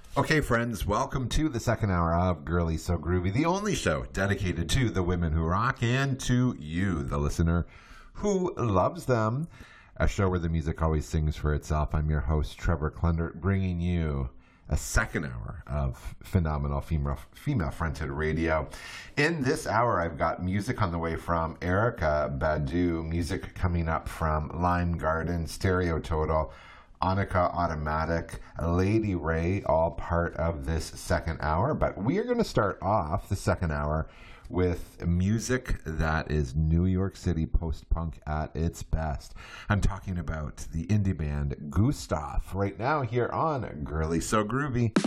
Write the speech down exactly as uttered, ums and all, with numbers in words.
Okay, friends, welcome to the second hour of Girly So Groovy, the only show dedicated to the women who rock and to you, the listener who loves them. A show where the music always sings for itself. I'm your host, Trevor Klendert, bringing you a second hour of phenomenal female, female-fronted radio. In this hour, I've got music on the way from Erykah Badu, music coming up from Lime Garden, Stereo Total, Annika Automatic, Lady Ray, all part of this second hour. But we are going to start off the second hour with music that is New York City post-punk at its best. I'm talking about the indie band Gustav right now here on Girly So Groovy.